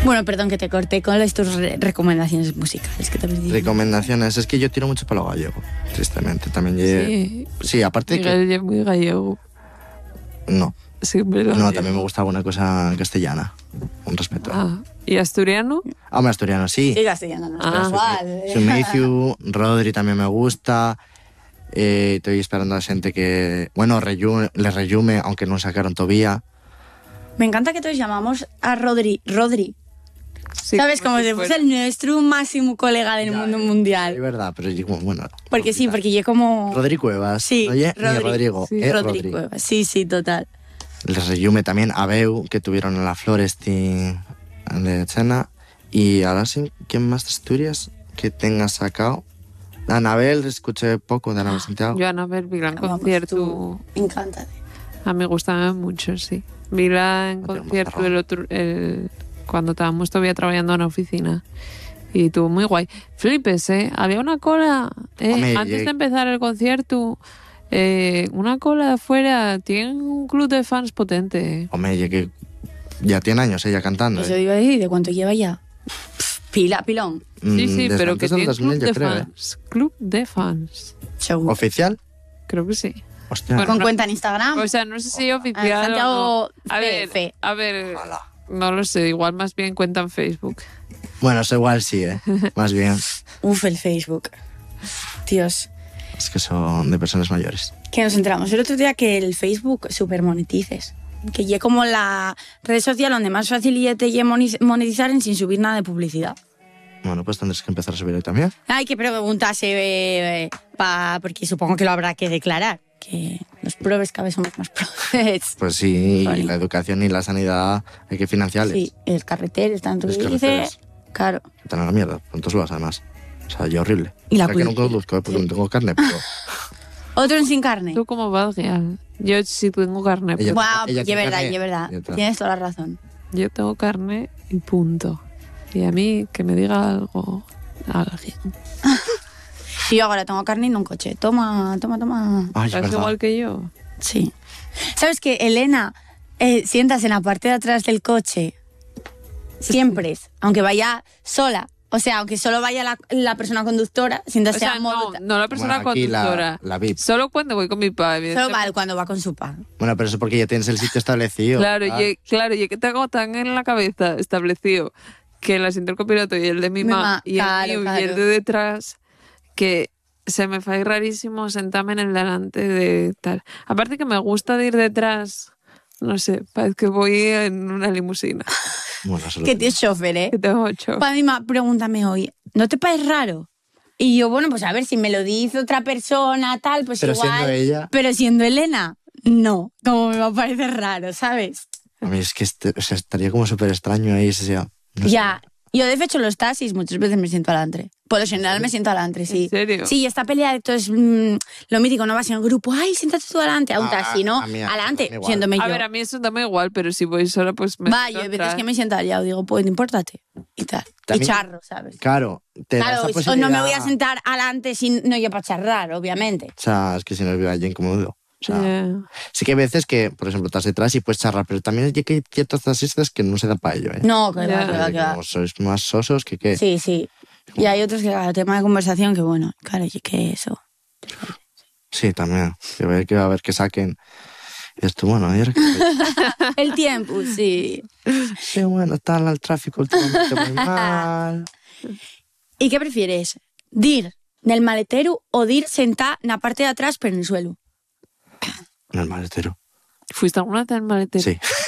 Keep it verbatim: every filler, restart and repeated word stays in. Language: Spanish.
Bueno, perdón que te corté con las tus re- recomendaciones musicales que te habéis dicho. Recomendaciones, es que yo tiro mucho para lo gallego, tristemente. También lle- Sí. sí, aparte de que... Miguel es muy gallego. No, Sí, pero no, también me gusta alguna cosa castellana, un respeto. Ah, ¿y asturiano? Ah, me asturiano, sí. Sí, castellano, no Ah. es igual. eh. Sumeiciu, Rodri también me gusta. Eh, estoy esperando a gente que... Bueno, Reyu, le Reyume, aunque no sacaron todavía. Me encanta que todos llamamos a Rodri, Rodri. Sí, ¿Sabes? Como si fuese el nuestro máximo colega del mundo Es mundial. verdad, pero yo, bueno... Porque sí, porque yo como... Rodri Cuevas. Sí, Oye, Rodri. ni Rodrigo. Sí, eh, Rodri Rodri. Cuevas. Sí, sí, total. Les Reyume también, Abeu, que tuvieron en la Floresti de Chena. Y ahora sí, ¿quién más de Asturias que tenga sacado? Anabel, escuché poco de Anabel Santiago. Yo, Anabel, vi gran Vamos, concierto. tú, encántate. A mí me gustaba mucho, sí. Vi la en No tenemos concierto cerrado. el otro, el, cuando estábamos todavía trabajando en la oficina. Y estuvo muy guay. Flipes, ¿eh? Había una cola. ¿eh? Hombre, Antes y- de empezar el concierto, eh, una cola afuera. Tienen un club de fans potente. ¿eh? Hombre, ya que ya tiene años ella cantando. Eso ¿eh? iba a decir, ¿de cuánto lleva ya? Pff, Pila, pilón. Sí, Mm, sí, desde pero antes que del tiene dos mil, club yo de creo, ¿eh? fans. Club de fans. Seguro. ¿Oficial? Creo que sí. Hostia. Bueno, Con no- cuenta en Instagram. O sea, no sé si Ah, oficial Santiago o no. A Fe, ver, Fe. a ver, Hola. no lo sé. Igual más bien cuenta en Facebook. Bueno, eso igual sí, ¿eh? Más bien. Uf, el Facebook. Dios. Es que son de personas mayores. Que nos enteramos el otro día que el Facebook super monetices. Que ya como la red social donde más fácil y te lle moni- monetizar en sin subir nada de publicidad. Bueno, pues tendrás que empezar a subir hoy también. Hay que preguntarse, eh, pa, porque supongo que lo habrá que declarar. Que los probes cada vez somos más probes. Pues sí, Vale. y la educación y la sanidad hay que financiarles. Sí, el carreter, tanto Los que dice. carreteres. Claro. Están a la mierda, pronto subas además. O sea, yo horrible. Y la O sea, que no pul- conduzco, ¿eh? Porque no tengo carne, pero... Otro en sin carne. ¿Tú cómo vas, Real? Yo sí tengo carne. Ella- pero Wow, ella y es tiene verdad, carne. y es verdad. Ya está. Tienes toda la razón. Yo tengo carne y punto. Y a mí que me diga algo alguien. Y yo ahora tengo carne y no un coche. Toma, toma, toma. Ay, es ¿Es verdad. igual que yo? Sí. ¿Sabes que Elena eh, sientas en la parte de atrás del coche? Siempre es, aunque vaya sola. O sea, aunque solo vaya la, la persona conductora, O siéntase sea, a modo... no, no la persona Bueno, aquí la- conductora. la V I P. Solo cuando voy con mi padre. Solo evidentemente. va cuando va con su pa. Bueno, pero eso porque ya tienes el sitio establecido. Claro, Ah, y, claro, y es que tengo tan en la cabeza establecido que el asiento del copiloto y el de mi Mi mamá ma, y el claro, mío y claro. el de detrás, que se me fue rarísimo sentarme en el delante de tal. Aparte que me gusta de ir detrás, no sé, parece que voy en una limusina. Bueno, eso lo- Que tienes chofer, ¿eh? Que tengo ocho. Pa' mi ma, pregúntame hoy, ¿no te parece raro? Y yo, bueno, pues a ver, si me lo dice otra persona, tal, pues Pero igual... siendo ella- Pero siendo Elena, no. Como me va a parecer raro, ¿sabes? A mí es que este- o sea, estaría como súper extraño ahí. O sea, no sé. Ya. Yo, de hecho, los taxis muchas veces me siento adelante. Por lo general me siento adelante, sí. ¿En serio? Sí, esta pelea, entonces, mm, lo mítico, no vas en grupo, ay, siéntate tú adelante, a un Ah, taxi, ¿no? a mí- a- adelante, a mí igual. siéndome A yo. ver, a mí eso da igual, pero si voy sola, pues me Va, siento yo hay veces atrás. que me siento aliado, digo, pues, no importate. Y tal. También- Y charro, ¿sabes? Claro, te da Claro, esa o no posibilidad. me voy a sentar adelante si no yo para charrar, obviamente. O sea, es que si no vive alguien incómodo. O sea, Ya. sí que hay veces que, por ejemplo, estás detrás y puedes charlar, pero también hay que- ciertos taxistas que no se da para ello, ¿eh? No, que Ya. va, que va, que va. Como sois más sosos que qué. Sí, sí. Y hay otros que, claro, tema de conversación, que bueno, claro, y que eso. Sí, también. Que va que va a ver que saquen. Y esto, bueno, ¿y ahora qué? El tiempo, sí. Sí, bueno, está el tráfico últimamente muy mal. ¿Y qué prefieres? ¿Dir nel maletero o dir sentar na parte de atrás pero en el suelo? En el maletero. ¿Fuiste alguna vez al maletero? Sí.